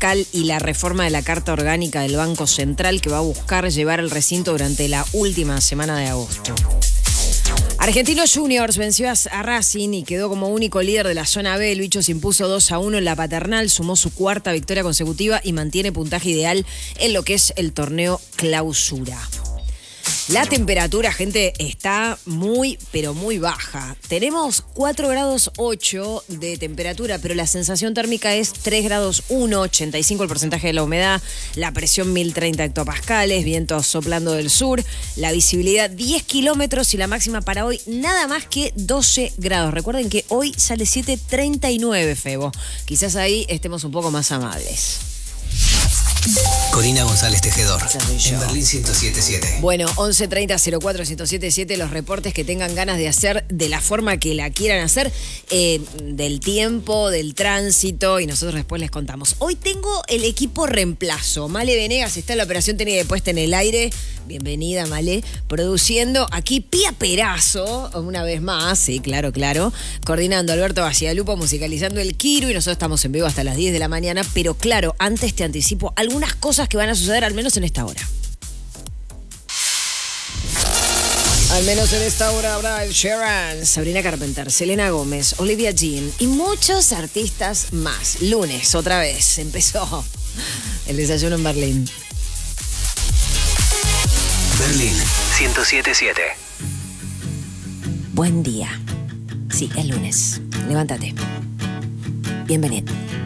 fiscal y la reforma de la Carta Orgánica del Banco Central que va a buscar llevar al recinto durante la última semana de agosto. Argentinos Juniors venció a Racing y quedó como único líder de la zona B. El bicho se impuso 2-1 en la Paternal, sumó su cuarta victoria consecutiva y mantiene puntaje ideal en lo que es el torneo Clausura. La temperatura, gente, está muy, pero muy baja. Tenemos 4 grados 8 de temperatura, pero la sensación térmica es 3 grados 1, 85 el porcentaje de la humedad, la presión 1030 hectopascales, vientos soplando del sur, la visibilidad 10 kilómetros y la máxima para hoy nada más que 12 grados. Recuerden que hoy sale 7:39, Febo. Quizás ahí estemos un poco más amables. Corina González Tejedor, en Berlín 107.7. Bueno, 1130-04-1077, los reportes que tengan ganas de hacer de la forma que la quieran hacer, del tiempo, del tránsito, y nosotros después les contamos. Hoy tengo el equipo reemplazo. Male Venegas está en la operación técnica de puesta en el aire. Bienvenida, Male. Produciendo aquí Pía Perazo, una vez más, sí, claro. Coordinando Alberto Bacigalupo, musicalizando el Kiru, y nosotros estamos en vivo hasta las 10 de la mañana. Pero claro, antes te anticipo algunas cosas que van a suceder, al menos en esta hora. Al menos en esta hora habrá el Sheeran, Sabrina Carpenter, Selena Gómez, Olivia Jean y muchos artistas más. Lunes, otra vez, empezó el desayuno en Berlín. Berlín 107.7. Buen día. Sí, es lunes. Levántate. Bienvenido.